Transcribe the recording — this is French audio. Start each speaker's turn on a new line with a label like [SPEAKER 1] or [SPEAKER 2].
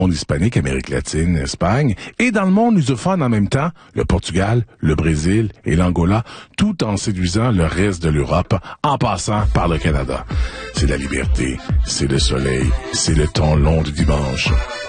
[SPEAKER 1] monde hispanique, Amérique latine, Espagne, et dans le monde lusophone en même temps, le Portugal, le Brésil et l'Angola, tout en séduisant le reste de l'Europe, en passant par le Canada. C'est la liberté, c'est le soleil, c'est le temps long du dimanche.